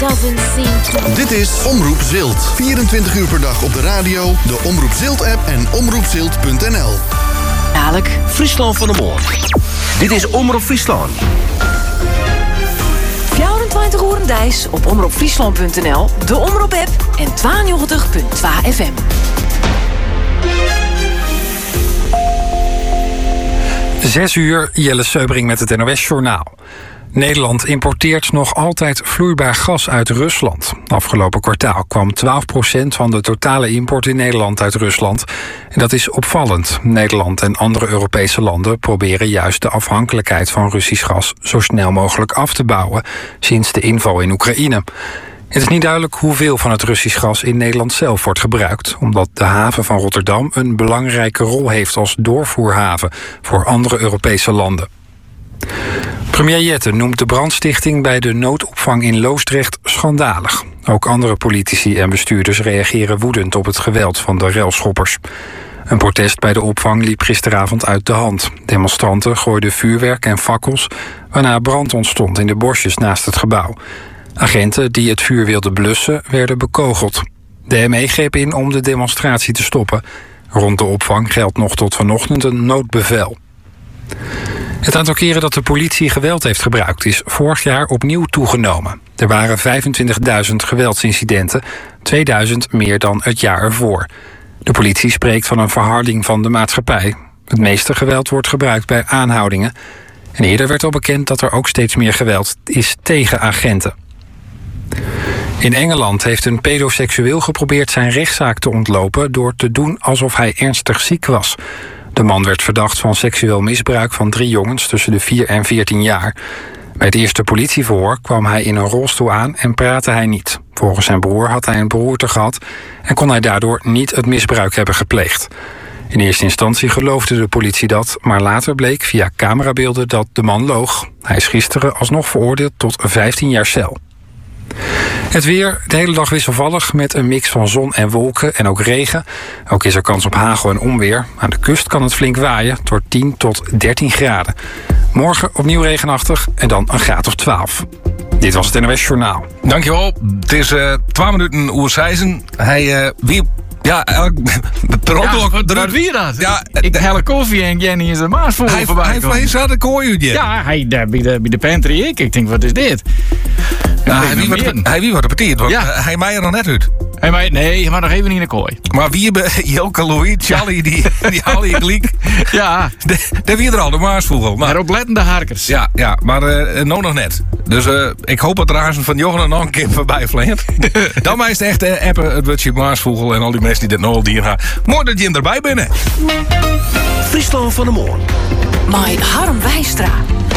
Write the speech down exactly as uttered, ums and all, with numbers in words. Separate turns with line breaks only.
doesn't seem to...
Dit is Omroep Zilt. vierentwintig uur per dag op de radio, de Omroep Zilt-app en omroep zilt punt n l.
Dadelijk Friesland van de Morgen. Dit is Omroep Friesland.
vierentwintig uur dijs op omroep friesland punt n l, de Omroep-app en tweeënnegentig punt twee F M.
Zes uur, Jelle Seubring met het N O S-journaal. Nederland importeert nog altijd vloeibaar gas uit Rusland. Afgelopen kwartaal kwam twaalf procent van de totale import in Nederland uit Rusland. En dat is opvallend. Nederland en andere Europese landen proberen juist de afhankelijkheid van Russisch gas zo snel mogelijk af te bouwen sinds de inval in Oekraïne. Het is niet duidelijk hoeveel van het Russisch gas in Nederland zelf wordt gebruikt, omdat de haven van Rotterdam een belangrijke rol heeft als doorvoerhaven voor andere Europese landen. Premier Jette noemt de brandstichting bij de noodopvang in Loosdrecht schandalig. Ook andere politici en bestuurders reageren woedend op het geweld van de relschoppers. Een protest bij de opvang liep gisteravond uit de hand. Demonstranten gooiden vuurwerk en fakkels, waarna brand ontstond in de bosjes naast het gebouw. Agenten die het vuur wilden blussen werden bekogeld. De M E greep in om de demonstratie te stoppen. Rond de opvang geldt nog tot vanochtend een noodbevel. Het aantal keren dat de politie geweld heeft gebruikt is vorig jaar opnieuw toegenomen. Er waren vijfentwintigduizend geweldsincidenten, tweeduizend meer dan het jaar ervoor. De politie spreekt van een verharding van de maatschappij. Het meeste geweld wordt gebruikt bij aanhoudingen. En eerder werd al bekend dat er ook steeds meer geweld is tegen agenten. In Engeland heeft een pedoseksueel geprobeerd zijn rechtszaak te ontlopen door te doen alsof hij ernstig ziek was. De man werd verdacht van seksueel misbruik van drie jongens tussen de vier en veertien jaar. Bij het eerste politieverhoor kwam hij in een rolstoel aan en praatte hij niet. Volgens zijn broer had hij een beroerte gehad en kon hij daardoor niet het misbruik hebben gepleegd. In eerste instantie geloofde de politie dat, maar later bleek via camerabeelden dat de man loog. Hij is gisteren alsnog veroordeeld tot vijftien jaar cel. Het weer, de hele dag wisselvallig met een mix van zon en wolken en ook regen. Ook is er kans op hagel en onweer. Aan de kust kan het flink waaien, door tien tot dertien graden. Morgen opnieuw regenachtig en dan een graad of twaalf. Dit was het N O S Journaal.
Dankjewel. Het is uh, twaalf minuten oer Seizen. Hij uh, wie... Ja, per ongeluk...
Ja, wat wie dat?
Ja,
ik helle koffie en Jenny is een maas voor
hij,
voorbij.
Hij vlees had een kooi.
Ja, hij daar bij de, bij de pantry ik. Ik denk, wat is dit?
Ja, hij, wie wat, hij wie wat repeteert, want ja. uh, hij mij er nog net uit.
Hij mij, nee, maar nog even niet in de kooi.
Maar wie hebben Jelke Louis, Charlie, ja. die, die halen je gelijk.
Ja.
Daar wie er al, de Maasvogel.
Maar oplettende harkers.
Ja, ja, maar uh, nou nog net. Dus uh, ik hoop dat de razen van Jochen nog een keer voorbij vleent. Dan mij is het echt uh, appen, het wordt je Maasvogel en al die mensen die dit nou al dieren gaan. Mooi dat je hem erbij bent.
Friesland van de Morgen.
Met Harm Wijstra.